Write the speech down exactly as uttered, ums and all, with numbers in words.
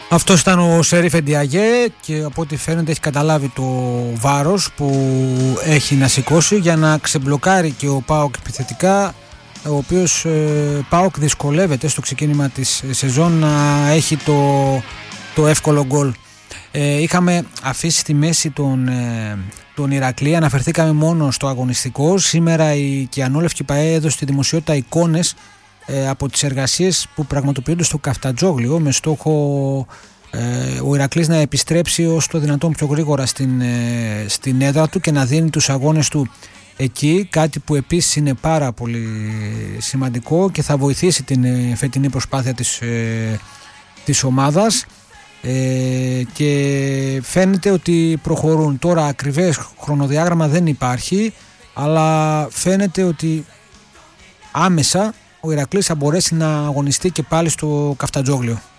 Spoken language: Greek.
Αυτός ήταν ο Σερίφ Εντιαγέ και από ό,τι φαίνεται έχει καταλάβει το βάρος που έχει να σηκώσει για να ξεμπλοκάρει και ο ΠΑΟΚ επιθετικά, ο οποίος ε, ΠΑΟΚ δυσκολεύεται στο ξεκίνημα της σεζόν να έχει το, το εύκολο γκολ. Ε, είχαμε αφήσει στη μέση τον, ε, τον Ηρακλή, αναφερθήκαμε μόνο στο αγωνιστικό. Σήμερα η Κιανόλευκη ΠΑΕ έδωσε στη δημοσιότητα εικόνες ε, από τις εργασίες που πραγματοποιούνται στο Καφτατζόγλιο με στόχο ε, ο Ηρακλής να επιστρέψει ως το δυνατόν πιο γρήγορα στην, ε, στην έδρα του και να δίνει τους αγώνες του εκεί, κάτι που επίσης είναι πάρα πολύ σημαντικό και θα βοηθήσει την ε, φετινή προσπάθεια της, ε, της ομάδας. Ε, και φαίνεται ότι προχωρούν. Τώρα ακριβές χρονοδιάγραμμα δεν υπάρχει, αλλά φαίνεται ότι άμεσα ο Ηρακλής θα μπορέσει να αγωνιστεί και πάλι στο Καφτατζόγλιο.